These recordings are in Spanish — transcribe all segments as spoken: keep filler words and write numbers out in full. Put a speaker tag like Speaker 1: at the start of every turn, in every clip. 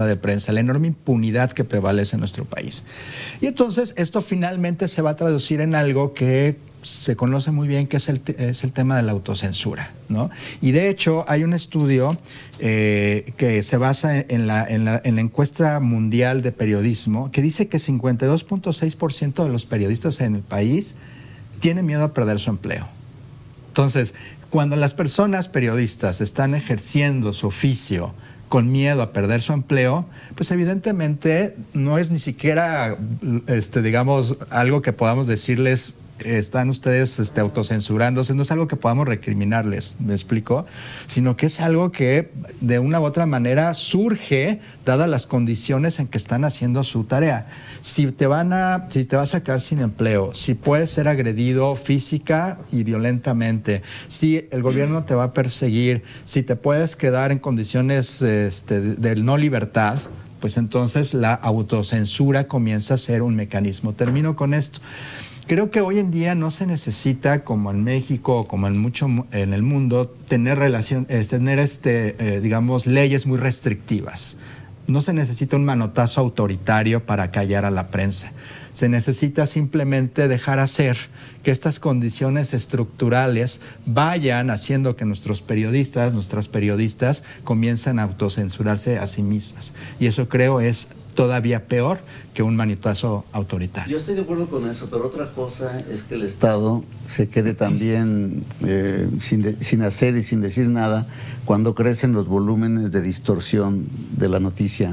Speaker 1: de prensa, la enorme impunidad que prevalece en nuestro país. Y entonces esto finalmente se va a traducir en algo que se conoce muy bien, que es el, es el tema de la autocensura, ¿no? Y de hecho hay un estudio eh, que se basa en la, en, la, en la encuesta mundial de periodismo que dice que cincuenta y dos punto seis por ciento de los periodistas en el país tienen miedo a perder su empleo. Entonces, cuando las personas periodistas están ejerciendo su oficio con miedo a perder su empleo, pues evidentemente no es ni siquiera, este, digamos, algo que podamos decirles, están ustedes este, autocensurándose, no es algo que podamos recriminarles, ¿me explico? Sino que es algo que de una u otra manera surge dadas las condiciones en que están haciendo su tarea. Si te van a, si te vas a quedar sin empleo, si puedes ser agredido física y violentamente, si el gobierno te va a perseguir, si te puedes quedar en condiciones este, de, de no libertad, pues entonces la autocensura comienza a ser un mecanismo. Termino con esto. Creo que hoy en día no se necesita, como en México o como en mucho en el mundo, tener relación, eh, tener este, eh, digamos, leyes muy restrictivas. No se necesita un manotazo autoritario para callar a la prensa. Se necesita simplemente dejar hacer que estas condiciones estructurales vayan haciendo que nuestros periodistas, nuestras periodistas, comiencen a autocensurarse a sí mismas. Y eso creo es todavía peor que un manotazo autoritario.
Speaker 2: Yo estoy de acuerdo con eso, pero otra cosa es que el Estado se quede también eh, sin, de, sin hacer y sin decir nada cuando crecen los volúmenes de distorsión de la noticia.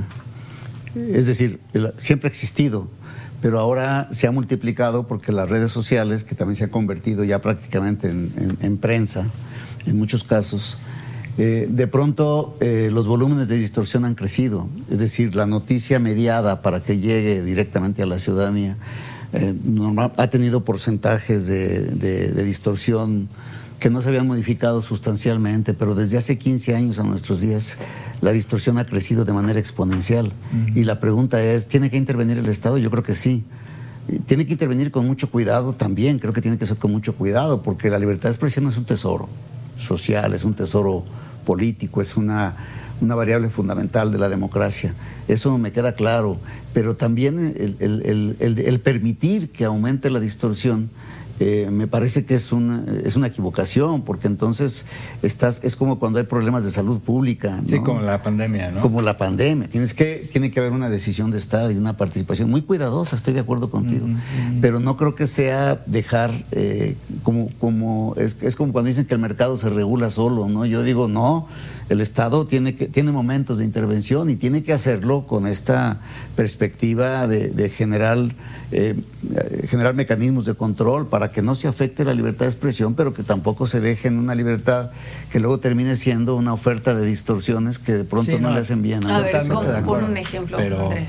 Speaker 2: Es decir, el, siempre ha existido, pero ahora se ha multiplicado porque las redes sociales, que también se han convertido ya prácticamente en, en, en prensa, en muchos casos, Eh, de pronto eh, los volúmenes de distorsión han crecido, es decir, la noticia mediada para que llegue directamente a la ciudadanía eh, normal, ha tenido porcentajes de, de, de distorsión que no se habían modificado sustancialmente, pero desde hace quince años a nuestros días la distorsión ha crecido de manera exponencial. Uh-huh. Y la pregunta es, ¿tiene que intervenir el Estado? Yo creo que sí. Tiene que intervenir con mucho cuidado también, creo que tiene que ser con mucho cuidado, porque la libertad de expresión es un tesoro social, es un tesoro político, es una, una variable fundamental de la democracia. Eso me queda claro, pero también el, el, el, el, el permitir que aumente la distorsión eh, me parece que es una, es una equivocación, porque entonces estás, es como cuando hay problemas de salud pública, ¿no?
Speaker 1: Sí, como la pandemia, ¿no?
Speaker 2: Como la pandemia. Tienes que, tiene que haber una decisión de Estado y una participación muy cuidadosa, estoy de acuerdo contigo, mm-hmm. pero no creo que sea dejar, eh, como, como es, es como cuando dicen que el mercado se regula solo, ¿no? Yo digo, no, el Estado tiene, que, tiene momentos de intervención y tiene que hacerlo con esta perspectiva de, de generar, eh, generar mecanismos de control para que no se afecte la libertad de expresión, pero que tampoco se deje en una libertad que luego termine siendo una oferta de distorsiones que de pronto sí, no, no le hacen bien.
Speaker 3: A, a ver, pon un ejemplo, pero... Andrés.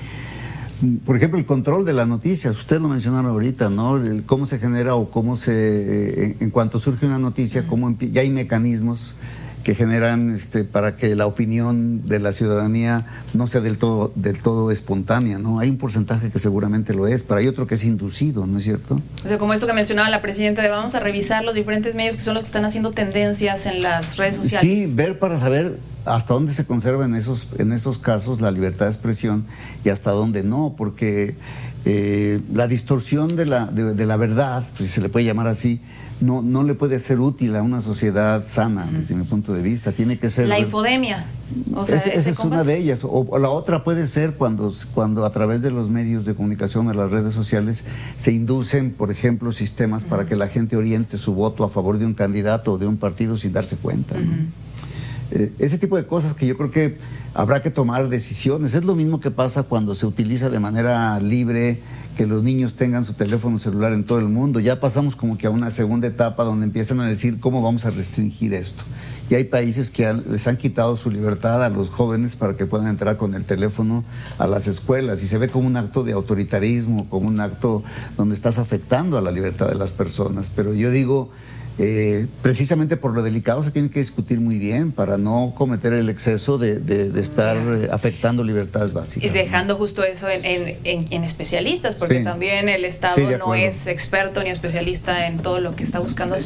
Speaker 2: Por ejemplo, el control de las noticias, ustedes lo mencionaron ahorita, ¿no? El cómo se genera o cómo se, eh, en cuanto surge una noticia, cómo ya hay mecanismos que generan este, para que la opinión de la ciudadanía no sea del todo, del todo espontánea, ¿no? Hay un porcentaje que seguramente lo es, pero hay otro que es inducido, ¿no es cierto?
Speaker 3: O sea, como esto que mencionaba la presidenta, de vamos a revisar los diferentes medios que son los que están haciendo tendencias en las redes sociales.
Speaker 2: Sí, ver para saber hasta dónde se conserva en esos, en esos casos la libertad de expresión y hasta dónde no, porque eh, la distorsión de la, de, de la verdad, si se le puede llamar así, No, no le puede ser útil a una sociedad sana, uh-huh. desde mi punto de vista. Tiene que ser...
Speaker 3: La infodemia. O sea,
Speaker 2: esa es una de ellas. O, o la otra puede ser cuando, cuando a través de los medios de comunicación, de las redes sociales, se inducen, por ejemplo, sistemas uh-huh. para que la gente oriente su voto a favor de un candidato o de un partido sin darse cuenta, ¿no? Uh-huh. eh, ese tipo de cosas que yo creo que habrá que tomar decisiones. Es lo mismo que pasa cuando se utiliza de manera libre que los niños tengan su teléfono celular en todo el mundo. Ya pasamos como que a una segunda etapa donde empiezan a decir cómo vamos a restringir esto. Y hay países que han, les han quitado su libertad a los jóvenes para que puedan entrar con el teléfono a las escuelas y se ve como un acto de autoritarismo, como un acto donde estás afectando a la libertad de las personas. Pero yo digo, Eh, precisamente por lo delicado se tiene que discutir muy bien para no cometer el exceso de, de, de estar eh, afectando libertades básicas.
Speaker 3: Y dejando justo eso en, en, en, en especialistas, porque sí. también el Estado sí, no es experto ni especialista en todo lo que está buscando hacer.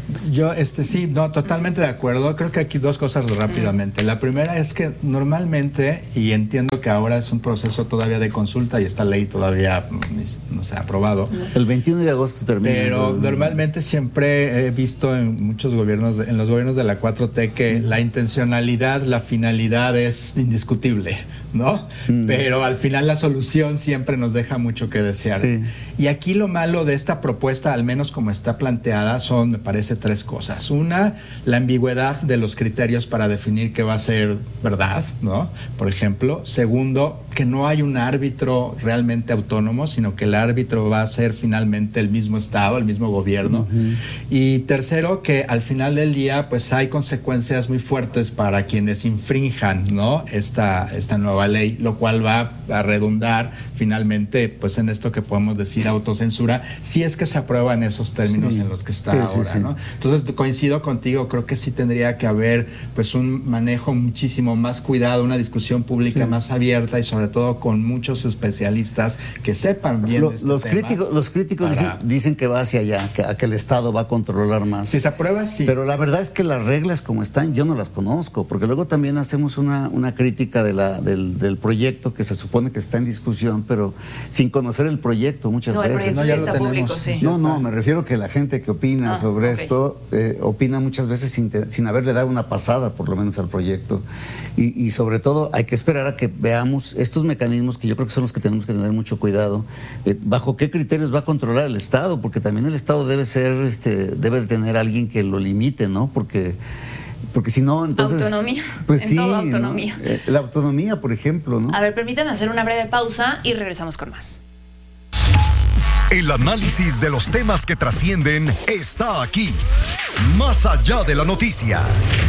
Speaker 1: Yo, este, sí, no, totalmente de acuerdo. Creo que aquí dos cosas rápidamente. La primera es que normalmente, y entiendo que ahora es un proceso todavía de consulta y esta ley todavía no se ha aprobado.
Speaker 2: El veintiuno de agosto termina.
Speaker 1: Pero el... normalmente siempre he visto en muchos gobiernos, en los gobiernos de la cuatro T, que la intencionalidad, la finalidad es indiscutible, ¿no? Mm. Pero al final la solución siempre nos deja mucho que desear. Sí. Y aquí lo malo de esta propuesta, al menos como está planteada, son, me parece, tres cosas. Una, la ambigüedad de los criterios para definir qué va a ser verdad, ¿no? Por ejemplo. Segundo, que no hay un árbitro realmente autónomo, sino que el árbitro va a ser finalmente el mismo Estado, el mismo gobierno. Uh-huh. Y tercero, que al final del día, pues hay consecuencias muy fuertes para quienes infrinjan, ¿no? Esta, esta nueva ley, lo cual va a redundar finalmente, pues en esto que podemos decir autocensura, si es que se aprueba en esos términos sí. en los que está sí, ahora, sí, sí. ¿no? Entonces coincido contigo, creo que sí tendría que haber pues un manejo muchísimo más cuidado, una discusión pública sí. más abierta y sobre todo con muchos especialistas que sepan bien
Speaker 2: Lo,
Speaker 1: de este
Speaker 2: los
Speaker 1: tema.
Speaker 2: Críticos, los críticos para... dicen, dicen que va hacia allá, que, a que el Estado va a controlar más.
Speaker 1: Si se aprueba, sí.
Speaker 2: Pero la verdad es que las reglas como están, yo no las conozco, porque luego también hacemos una, una crítica de la, del, del proyecto que se supone que está en discusión, pero sin conocer el proyecto muchas
Speaker 3: no,
Speaker 2: veces.
Speaker 3: El
Speaker 2: no,
Speaker 3: ya lo tenemos. Público, sí.
Speaker 2: No, no, me refiero que la gente que opina ah, sobre okay. esto, eh, opina muchas veces sin, te, sin haberle dado una pasada, por lo menos, al proyecto. Y, y sobre todo, hay que esperar a que veamos estos mecanismos que yo creo que son los que tenemos que tener mucho cuidado. Eh, ¿Bajo qué criterios va a controlar el Estado? Porque también el Estado debe ser, este, debe de tener alguien que lo limite, ¿no? Porque... Porque si no, entonces...
Speaker 3: Autonomía.
Speaker 2: Pues
Speaker 3: en
Speaker 2: sí,
Speaker 3: todo autonomía.
Speaker 2: ¿no? Eh, la autonomía, por ejemplo, ¿no?
Speaker 3: A ver, permítanme hacer una breve pausa y regresamos con más.
Speaker 4: El análisis de los temas que trascienden está aquí. Más allá de la noticia.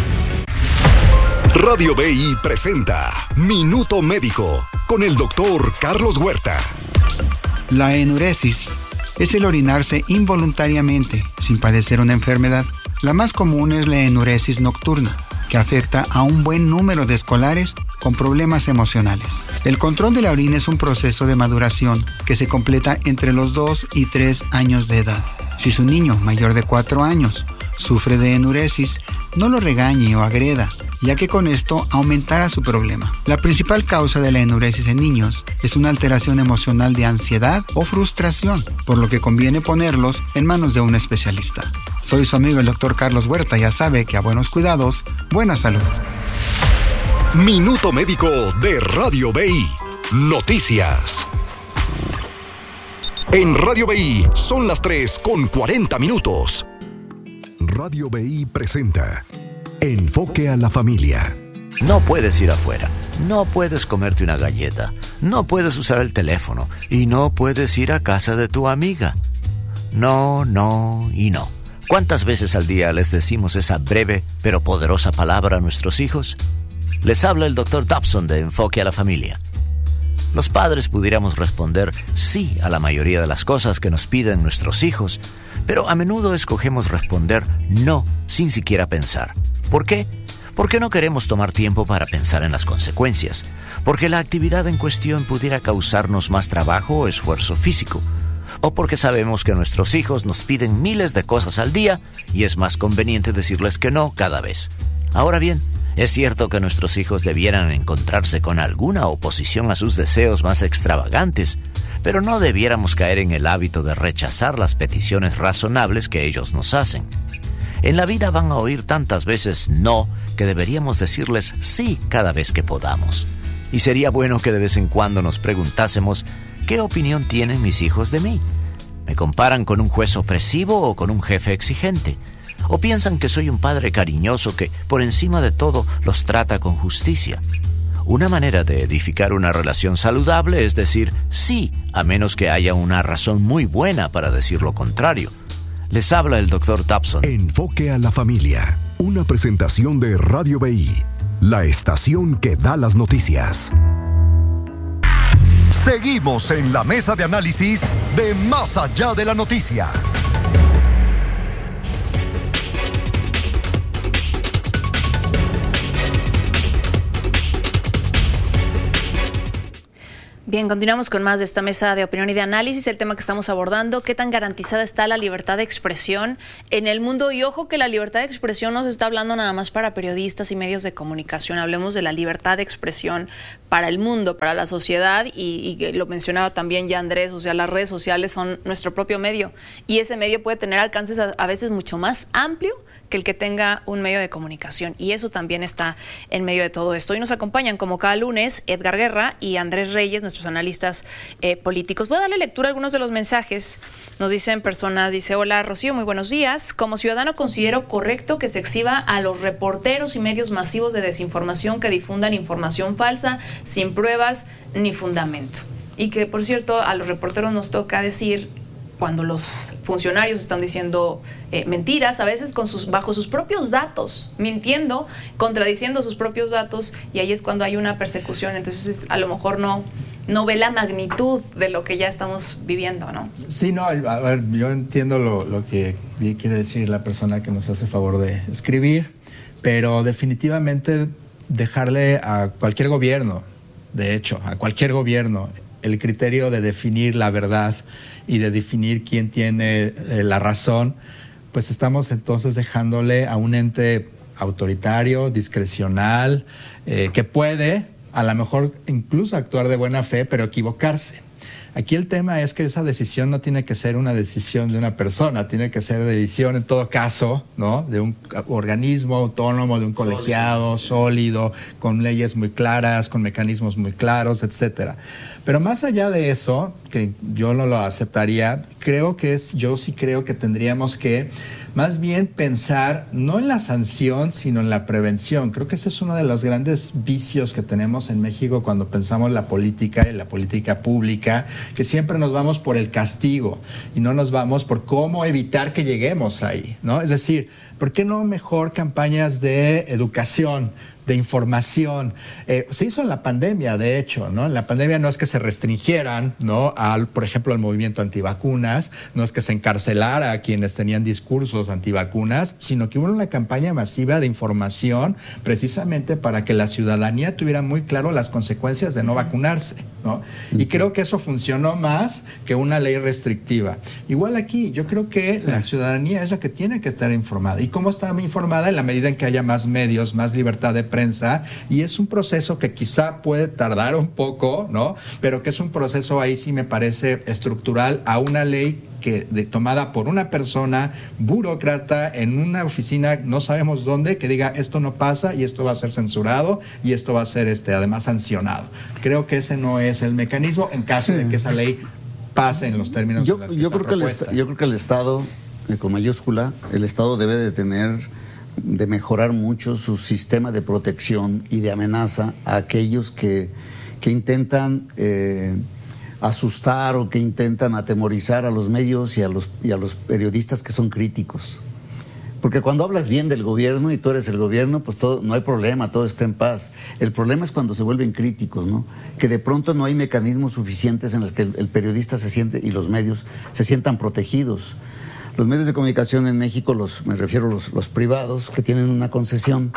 Speaker 4: Radio B I presenta Minuto Médico con el doctor Carlos Huerta.
Speaker 5: La enuresis es el orinarse involuntariamente sin padecer una enfermedad. La más común es la enuresis nocturna, que afecta a un buen número de escolares con problemas emocionales. El control de la orina es un proceso de maduración que se completa entre los dos y tres años de edad. Si su niño mayor de cuatro años sufre de enuresis, no lo regañe o agreda, ya que con esto aumentará su problema. La principal causa de la enuresis en niños es una alteración emocional de ansiedad o frustración, por lo que conviene ponerlos en manos de un especialista. Soy su amigo el doctor Carlos Huerta, ya sabe que a buenos cuidados, buena salud.
Speaker 4: Minuto Médico de Radio B I. Noticias. En Radio B I son las tres con cuarenta minutos. Radio B I presenta Enfoque a la Familia.
Speaker 6: No puedes ir afuera, no puedes comerte una galleta, no puedes usar el teléfono y no puedes ir a casa de tu amiga. No, no y no. ¿Cuántas veces al día les decimos esa breve pero poderosa palabra a nuestros hijos? Les habla el doctor Dobson de Enfoque a la Familia. Los padres pudiéramos responder sí a la mayoría de las cosas que nos piden nuestros hijos, pero a menudo escogemos responder no sin siquiera pensar. ¿Por qué? Porque no queremos tomar tiempo para pensar en las consecuencias, porque la actividad en cuestión pudiera causarnos más trabajo o esfuerzo físico, o porque sabemos que nuestros hijos nos piden miles de cosas al día y es más conveniente decirles que no cada vez. Ahora bien, es cierto que nuestros hijos debieran encontrarse con alguna oposición a sus deseos más extravagantes, pero no debiéramos caer en el hábito de rechazar las peticiones razonables que ellos nos hacen. En la vida van a oír tantas veces no que deberíamos decirles sí cada vez que podamos. Y sería bueno que de vez en cuando nos preguntásemos ¿qué opinión tienen mis hijos de mí? ¿Me comparan con un juez opresivo o con un jefe exigente? ¿O piensan que soy un padre cariñoso que, por encima de todo, los trata con justicia? Una manera de edificar una relación saludable es decir sí, a menos que haya una razón muy buena para decir lo contrario. Les habla el doctor Dobson.
Speaker 4: Enfoque a la Familia, una presentación de Radio B I, la estación que da las noticias. Seguimos en la mesa de análisis de Más allá de la noticia.
Speaker 3: Bien, continuamos con más de esta mesa de opinión y de análisis. El tema que estamos abordando, ¿qué tan garantizada está la libertad de expresión en el mundo? Y ojo que la libertad de expresión no se está hablando nada más para periodistas y medios de comunicación. Hablemos de la libertad de expresión para el mundo, para la sociedad, y, y lo mencionaba también ya Andrés, o sea, las redes sociales son nuestro propio medio y ese medio puede tener alcances a, a veces mucho más amplio que el que tenga un medio de comunicación, y eso también está en medio de todo esto. Hoy nos acompañan como cada lunes Edgar Guerra y Andrés Reyes, nuestros analistas eh, políticos. Voy a darle lectura a algunos de los mensajes. Nos dicen personas, dice: hola Rocío, muy buenos días. Como ciudadano considero correcto que se exhiba a los reporteros y medios masivos de desinformación que difundan información falsa sin pruebas ni fundamento. Y que, por cierto, a los reporteros nos toca decir cuando los funcionarios están diciendo eh, mentiras, a veces con sus, bajo sus propios datos, mintiendo, contradiciendo sus propios datos, y ahí es cuando hay una persecución. Entonces a lo mejor no, no ve la magnitud de lo que ya estamos viviendo, ¿no?
Speaker 1: Sí, no, a ver, yo entiendo lo, lo que quiere decir la persona que nos hace favor de escribir, pero definitivamente dejarle a cualquier gobierno, de hecho, a cualquier gobierno, el criterio de definir la verdad y de definir quién tiene eh, la razón, pues estamos entonces dejándole a un ente autoritario, discrecional, eh, que puede a lo mejor incluso actuar de buena fe, pero equivocarse. Aquí el tema es que esa decisión no tiene que ser una decisión de una persona, tiene que ser decisión en todo caso, ¿no?, de un organismo autónomo, de un colegiado sólido, con leyes muy claras, con mecanismos muy claros, etcétera. Pero más allá de eso, que yo no lo aceptaría, creo que es, yo sí creo que tendríamos que más bien pensar no en la sanción, sino en la prevención. Creo que ese es uno de los grandes vicios que tenemos en México cuando pensamos la política y la política pública, que siempre nos vamos por el castigo y no nos vamos por cómo evitar que lleguemos ahí, ¿no? Es decir, ¿por qué no mejor campañas de educación, de información? Eh, se hizo en la pandemia, de hecho, ¿no? En la pandemia no es que se restringieran, ¿no?, al, por ejemplo, al movimiento antivacunas, no es que se encarcelara a quienes tenían discursos antivacunas, sino que hubo una campaña masiva de información precisamente para que la ciudadanía tuviera muy claro las consecuencias de no vacunarse, ¿no? Y creo que eso funcionó más que una ley restrictiva. Igual aquí, yo creo que sí, la ciudadanía es la que tiene que estar informada. ¿Y cómo está informada? En la medida en que haya más medios, más libertad de prensa, y es un proceso que quizá puede tardar un poco, ¿no?, pero que es un proceso, ahí sí me parece estructural, a una ley que de, tomada por una persona burócrata en una oficina, no sabemos dónde, que diga esto no pasa y esto va a ser censurado y esto va a ser este además sancionado. Creo que ese no es el mecanismo en caso sí. de que esa ley pase en los términos
Speaker 2: yo,
Speaker 1: de las que
Speaker 2: yo
Speaker 1: está
Speaker 2: creo que el, yo creo que el Estado, eh, con mayúscula, el Estado debe de tener, de mejorar mucho su sistema de protección y de amenaza a aquellos que, que intentan eh, asustar o que intentan atemorizar a los medios y a los, y a los periodistas que son críticos. Porque cuando hablas bien del gobierno y tú eres el gobierno, pues todo, no hay problema, todo está en paz. El problema es cuando se vuelven críticos, ¿no? Que de pronto no hay mecanismos suficientes en los que el, el periodista se siente y los medios se sientan protegidos. Los medios de comunicación en México, los, me refiero a los, los privados que tienen una concesión,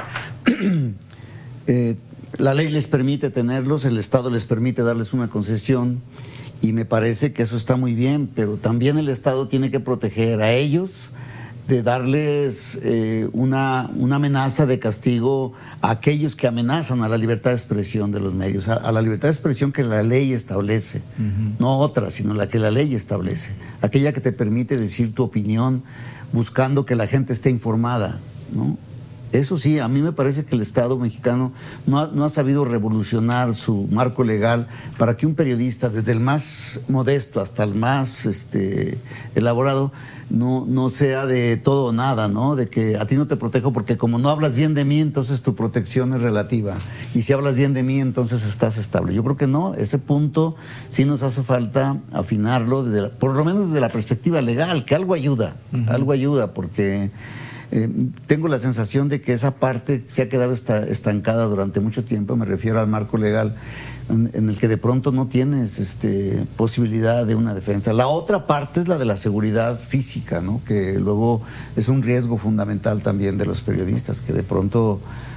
Speaker 2: eh, la ley les permite tenerlos, el Estado les permite darles una concesión, y me parece que eso está muy bien, pero también el Estado tiene que proteger a ellos de darles eh, una, una amenaza de castigo a aquellos que amenazan a la libertad de expresión de los medios, a, a la libertad de expresión que la ley establece, uh-huh. no otra, sino la que la ley establece, aquella que te permite decir tu opinión buscando que la gente esté informada, ¿no? Eso sí, a mí me parece que el Estado mexicano no ha, no ha sabido revolucionar su marco legal para que un periodista, desde el más modesto hasta el más este, elaborado, no, no sea de todo o nada, ¿no? De que a ti no te protejo porque como no hablas bien de mí, entonces tu protección es relativa. Y si hablas bien de mí, entonces estás estable. Yo creo que no, ese punto sí nos hace falta afinarlo, desde la, por lo menos desde la perspectiva legal, que algo ayuda, uh-huh. algo ayuda, porque... Eh, tengo la sensación de que esa parte se ha quedado esta, estancada durante mucho tiempo, me refiero al marco legal, en, en el que de pronto no tienes este, posibilidad de una defensa. La otra parte es la de la seguridad física, ¿no?, que luego es un riesgo fundamental también de los periodistas, que de pronto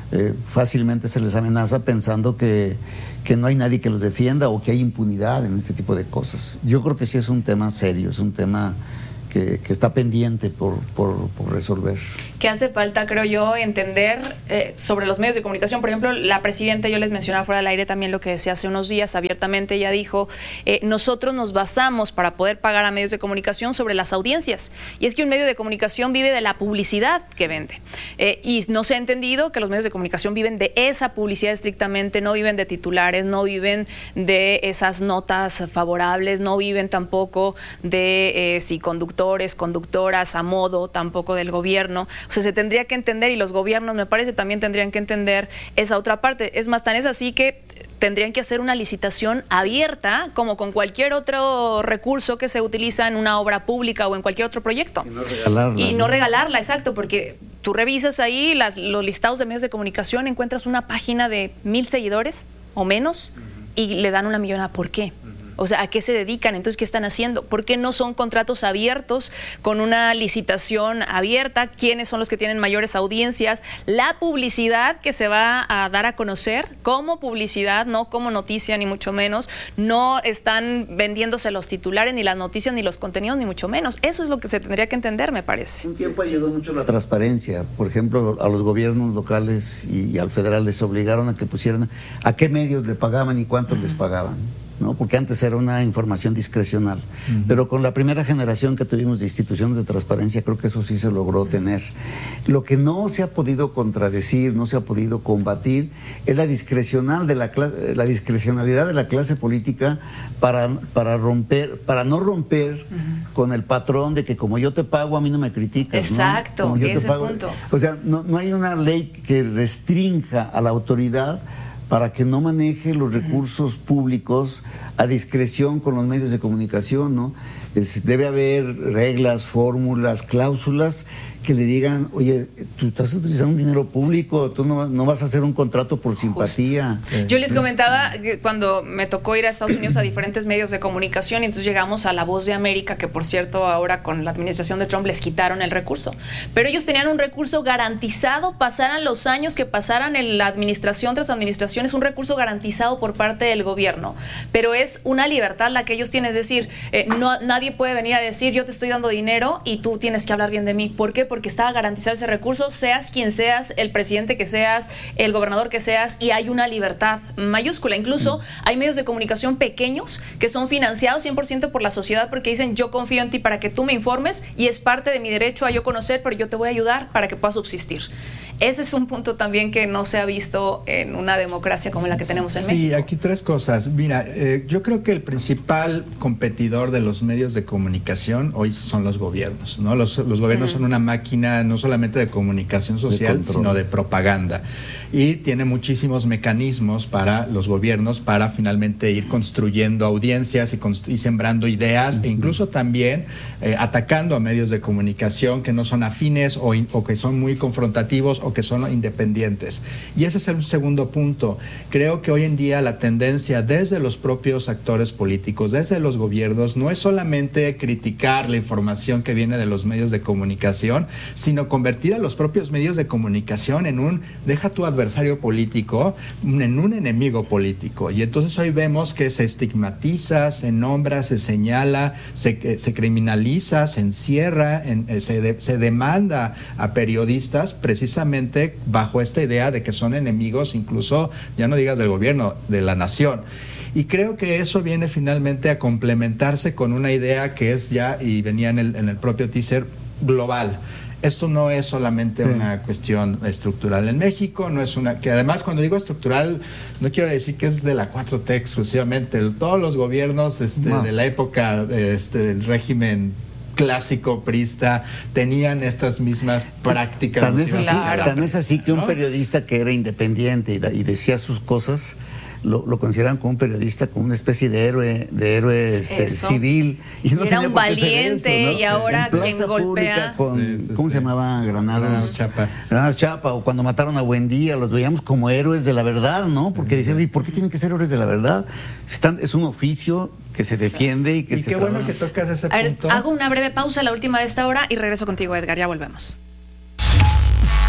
Speaker 2: eh, fácilmente se les amenaza pensando que, que no hay nadie que los defienda o que hay impunidad en este tipo de cosas. Yo creo que sí es un tema serio, es un tema que, que está pendiente por, por, por resolver.
Speaker 3: Que hace falta, creo yo, entender eh, sobre los medios de comunicación. Por ejemplo, la presidenta, yo les mencionaba fuera del aire también lo que decía hace unos días, abiertamente ella dijo, eh, nosotros nos basamos para poder pagar a medios de comunicación sobre las audiencias. Y es que un medio de comunicación vive de la publicidad que vende. Eh, y no se ha entendido que los medios de comunicación viven de esa publicidad estrictamente, no viven de titulares, no viven de esas notas favorables, no viven tampoco de eh, si conductores, conductoras a modo, tampoco del gobierno. O sea, se tendría que entender, y los gobiernos, me parece, también tendrían que entender esa otra parte. Es más, tan es así que tendrían que hacer una licitación abierta, como con cualquier otro recurso que se utiliza en una obra pública o en cualquier otro proyecto.
Speaker 2: Y no regalarla.
Speaker 3: Y no, ¿no? regalarla, exacto, porque tú revisas ahí las, los listados de medios de comunicación, encuentras una página de mil seguidores o menos, uh-huh, y le dan una millonada. ¿Por qué? O sea, ¿a qué se dedican? Entonces, ¿qué están haciendo? ¿Por qué no son contratos abiertos con una licitación abierta? ¿Quiénes son los que tienen mayores audiencias? La publicidad que se va a dar a conocer como publicidad, no como noticia, ni mucho menos. No están vendiéndose los titulares, ni las noticias, ni los contenidos, ni mucho menos. Eso es lo que se tendría que entender, me parece.
Speaker 2: Un tiempo ayudó mucho la transparencia. Por ejemplo, a los gobiernos locales y al federal les obligaron a que pusieran a qué medios le pagaban y cuánto uh-huh. les pagaban, ¿no? Porque antes era una información discrecional. Uh-huh. Pero con la primera generación que tuvimos de instituciones de transparencia, creo que eso sí se logró tener. Lo que no se ha podido contradecir, no se ha podido combatir, es la discrecional de la, la discrecionalidad de la clase política para, para romper, para no romper uh-huh. con el patrón de que como yo te pago, a mí no me criticas.
Speaker 3: Exacto,
Speaker 2: ¿no?
Speaker 3: ese punto.
Speaker 2: O sea, no, no hay una ley que restrinja a la autoridad para que no maneje los recursos públicos a discreción con los medios de comunicación, ¿no? Es, debe haber reglas, fórmulas, cláusulas que le digan, oye, tú estás utilizando un dinero público, tú no, no vas a hacer un contrato por simpatía.
Speaker 3: Sí. Yo les comentaba que cuando me tocó ir a Estados Unidos a diferentes medios de comunicación, y entonces llegamos a La Voz de América, que por cierto ahora con la administración de Trump les quitaron el recurso, pero ellos tenían un recurso garantizado, pasaran los años que pasaran en la administración tras administración, es un recurso garantizado por parte del gobierno, pero es una libertad la que ellos tienen, es decir, eh, no, nadie puede venir a decir yo te estoy dando dinero y tú tienes que hablar bien de mí. ¿Por qué? Porque estaba garantizado ese recurso, seas quien seas, el presidente que seas, el gobernador que seas, y hay una libertad mayúscula. Incluso hay medios de comunicación pequeños que son financiados cien por ciento por la sociedad porque dicen yo confío en ti para que tú me informes y es parte de mi derecho a yo conocer, pero yo te voy a ayudar para que puedas subsistir. Ese es un punto también que no se ha visto en una democracia como la que tenemos en
Speaker 1: sí,
Speaker 3: México.
Speaker 1: Sí, aquí tres cosas. Mira, eh, yo creo que el principal competidor de los medios de comunicación hoy son los gobiernos, ¿no? Los, los gobiernos uh-huh. son una máquina no solamente de comunicación social, de sino de propaganda. Y tiene muchísimos mecanismos para los gobiernos para finalmente ir construyendo audiencias y, constru- y sembrando ideas, uh-huh. e incluso también eh, atacando a medios de comunicación que no son afines o, in- o que son muy confrontativos o que son independientes. Y ese es el segundo punto. Creo que hoy en día la tendencia desde los propios actores políticos, desde los gobiernos, no es solamente criticar la información que viene de los medios de comunicación, sino convertir a los propios medios de comunicación en un, deja tu adversario político, en un enemigo político. Y entonces hoy vemos que se estigmatiza, se nombra, se señala, se, se criminaliza, se encierra, en, se, de, se demanda a periodistas precisamente bajo esta idea de que son enemigos, incluso, ya no digas del gobierno, de la nación. Y creo que eso viene finalmente a complementarse con una idea que es ya, y venía en el, en el propio teaser, global. Esto no es solamente sí. una cuestión estructural en México, no es una, que además cuando digo estructural no quiero decir que es de la cuatro T exclusivamente, todos los gobiernos este, no. de la época este, del régimen clásico priista tenían estas mismas prácticas.
Speaker 2: Tan es así, tan es así que un ¿no? periodista que era independiente y, y decía sus cosas, lo, lo consideran como un periodista, como una especie de héroe, de héroe este, civil.
Speaker 3: Y, no y era un valiente, eso, ¿no? Y ahora quien golpea.
Speaker 2: Con, sí, sí, ¿Cómo sí. se llamaba? Granados, Granados
Speaker 1: Chapa.
Speaker 2: Granados Chapa, o cuando mataron a Buendía, los veíamos como héroes de la verdad, ¿no? Porque sí, decían, ¿y por qué tienen que ser héroes de la verdad? Están, es un oficio que se defiende y que
Speaker 1: y
Speaker 2: se
Speaker 1: qué bueno
Speaker 2: trabaja.
Speaker 1: que tocas ese
Speaker 3: a ver,
Speaker 1: punto.
Speaker 3: Hago una breve pausa, la última de esta hora, y regreso contigo, Edgar, ya volvemos.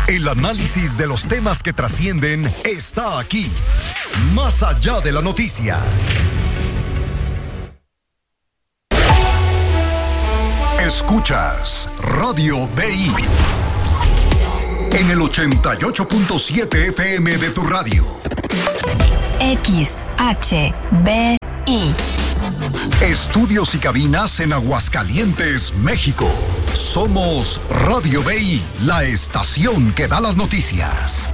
Speaker 4: El análisis de los temas que trascienden está aquí, más allá de la noticia. Escuchas Radio B I en el ochenta y ocho punto siete F M de tu radio.
Speaker 7: X H B I.
Speaker 4: Estudios y cabinas en Aguascalientes, México. Somos Radio B I, la estación que da las noticias.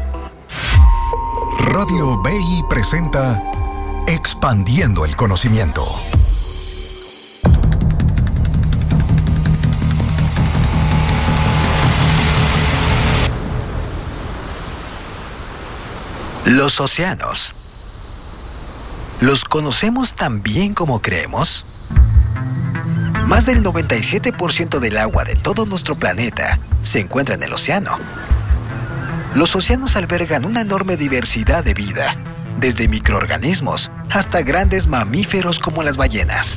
Speaker 4: Radio B I presenta Expandiendo el Conocimiento.
Speaker 8: Los océanos. ¿Los conocemos tan bien como creemos? Más del noventa y siete por ciento del agua de todo nuestro planeta se encuentra en el océano. Los océanos albergan una enorme diversidad de vida, desde microorganismos hasta grandes mamíferos como las ballenas.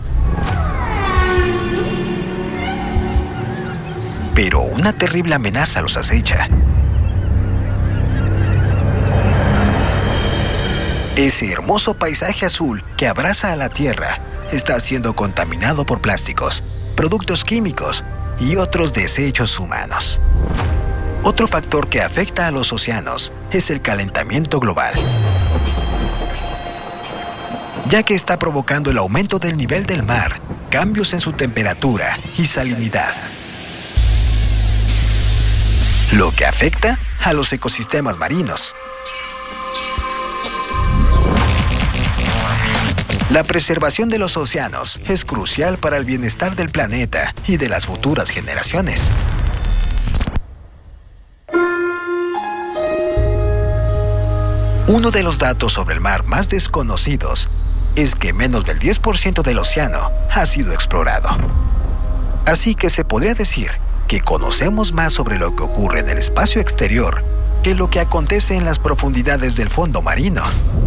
Speaker 8: Pero una terrible amenaza los acecha. Ese hermoso paisaje azul que abraza a la Tierra está siendo contaminado por plásticos, productos químicos y otros desechos humanos. Otro factor que afecta a los océanos es el calentamiento global, ya que está provocando el aumento del nivel del mar, cambios en su temperatura y salinidad, lo que afecta a los ecosistemas marinos. La preservación de los océanos es crucial para el bienestar del planeta y de las futuras generaciones. Uno de los datos sobre el mar más desconocidos es que menos del diez por ciento del océano ha sido explorado. Así que se podría decir que conocemos más sobre lo que ocurre en el espacio exterior que lo que acontece en las profundidades del fondo marino.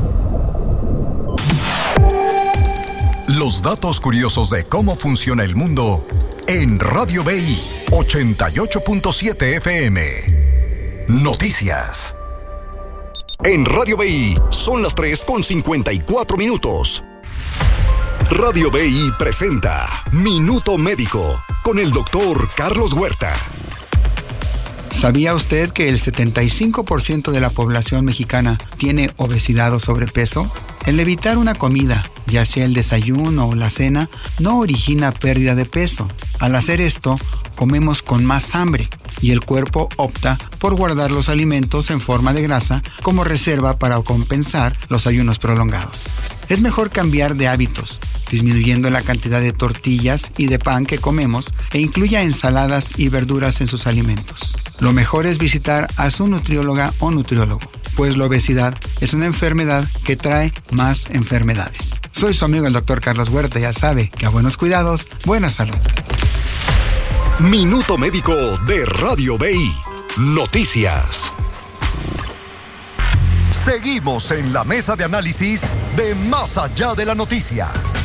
Speaker 4: Los datos curiosos de cómo funciona el mundo en Radio B I ochenta y ocho punto siete F M. Noticias. En Radio B I son las tres con cincuenta y cuatro minutos. Radio B I presenta Minuto Médico con el doctor Carlos Huerta.
Speaker 5: ¿Sabía usted que el setenta y cinco por ciento de la población mexicana tiene obesidad o sobrepeso? El evitar una comida, ya sea el desayuno o la cena, no origina pérdida de peso. Al hacer esto, comemos con más hambre y el cuerpo opta por guardar los alimentos en forma de grasa como reserva para compensar los ayunos prolongados. Es mejor cambiar de hábitos, disminuyendo la cantidad de tortillas y de pan que comemos e incluya ensaladas y verduras en sus alimentos. Lo mejor es visitar a su nutrióloga o nutriólogo, pues la obesidad es una enfermedad que trae más enfermedades. Soy su amigo el doctor Carlos Huerta, ya sabe que a buenos cuidados, buena salud.
Speaker 4: Minuto Médico de Radio B I. Noticias. Seguimos en la mesa de análisis de Más Allá de la Noticia.